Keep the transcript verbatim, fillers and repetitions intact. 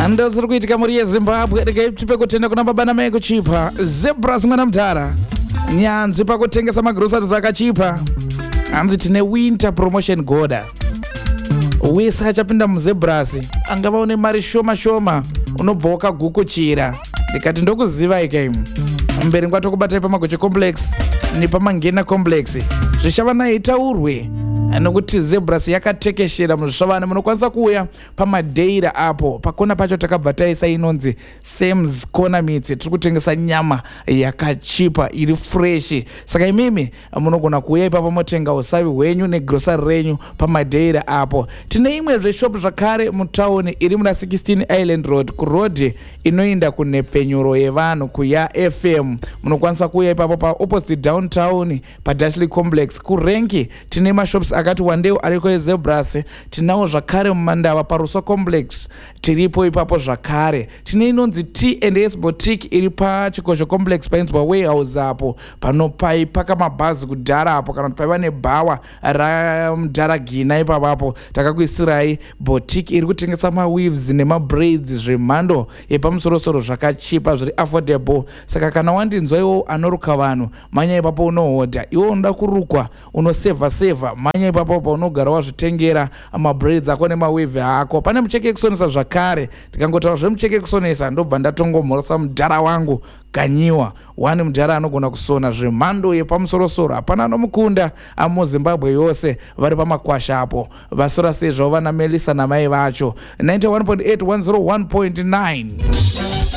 ando ziri kuitika muri yezimbabwe rikaipi pekutenda kuna baba namai kuchipa Zebras mwana mudhara nyanzvi pakutengesa magroceries akachipa hanzi tine winter promotion goda wese achapinda muZebras angava une mari shoma shoma unobva wakagukuchira ndikati ndokuzivai kaimu mberi ngwatokubatai pamagoche complex nepamangena complex zvishava naitaurwe nokuti Zebras yakatekeshera muzvishavane munokwanisa kuuya pamadeira apo pakona pacho takabva taisa inonzi Sam's Corner Meats tiri kutengesa nyama yakachipa iri fresh saka imimi munogona kuuya ipapo motenga usavi hwenyu negrocery renyu pamadeira apo. Tine imwe zveshop zvakare mutauni iri muna sixteen Island Road kuroad inoinda kunepfenyuro yevanhu kuya F M munokwanisa kuuya ipapo pa opposite downtown paDashley Complex. Kurenki tine mashops akati wandeo ariko eZebras, tinawo zvakare mumandava paRuso Complex tiripo ipapo zvakare. Tine inonzi T and S Boutique iri pachikosho Complex painzwa warehouse apo panopai paka mabhazi kudhara apo kana paiva nebhawa ramudharagina ipapapo takakuisirai boutique iri kutengesa maweaves nemabraids zvemhando yepamusorosoro zvakachipa zviri affordable. Saka kana wandinzwa iwo anoruka vanhu manya ipapo unohodha, iwo unoda kurukwa unoseva seva manya ipapo paunogara wazvitengera mabraids ako nemawave ako. Pane mucheke yekusonesa zvakare, ndikangotaura zvemucheke yekusonesa ndobva ndatongomhorosa mudhara wangu kanyiwa wani mudhara anogona kusona zvemhando yepamusorosoro hapana anomukunda amuZimbabwe yose vari pamakwasha apo vasora sezvo vana Melissa namai vacho ninety-one point eight one oh one point nine.